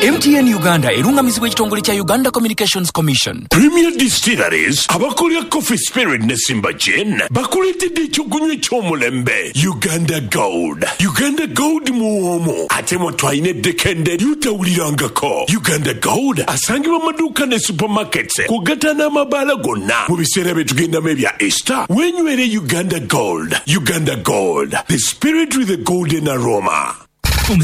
MTN Uganda erungamizibwa ekitongole kya Uganda Communications Commission. Premier Distilleries abakolya Coffee Spirit ne Simba Gin bakuletedde ekyokunywa ekyomulembe Uganda Gold. Uganda Gold muwomu ate mutwalina eddekende ly'otawulirangako. Uganda Gold asangibwa mu maduuka ne supermarkets kugatta n'amabaala gonna mu biseera bye tugendamu ebya Easter. Wenywere Uganda Gold. Uganda Gold, the spirit with the golden aroma.